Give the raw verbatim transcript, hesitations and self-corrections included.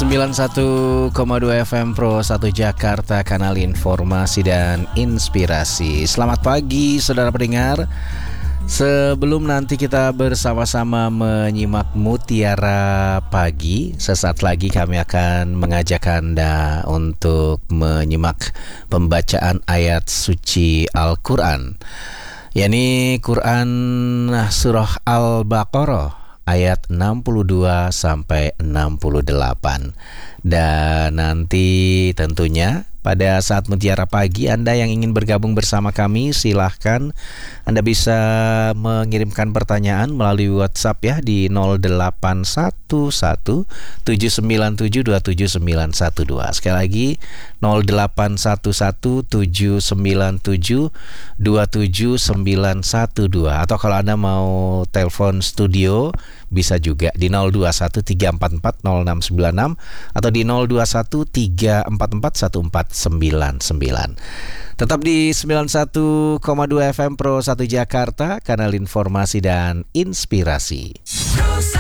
sembilan puluh satu koma dua F M Pro satu Jakarta, kanal informasi dan inspirasi. Selamat pagi saudara pendengar. Sebelum nanti kita bersama-sama menyimak Mutiara Pagi, sesaat lagi kami akan mengajak Anda untuk menyimak pembacaan ayat suci Al-Quran, yakni Quran Surah Al-Baqarah ayat enam puluh dua sampai enam puluh delapan. Dan nanti tentunya pada saat Mutiara Pagi, Anda yang ingin bergabung bersama kami, silahkan Anda bisa mengirimkan pertanyaan melalui WhatsApp ya di nol delapan satu satu tujuh sembilan tujuh dua tujuh sembilan satu dua. Sekali lagi nol delapan satu satu tujuh sembilan tujuh dua tujuh sembilan satu dua. Atau kalau Anda mau telepon studio bisa juga di nol dua satu tiga empat empat nol enam sembilan enam atau di nol dua satu tiga empat empat satu empat sembilan sembilan. Tetap di sembilan puluh satu koma dua F M Pro satu Jakarta, kanal informasi dan inspirasi.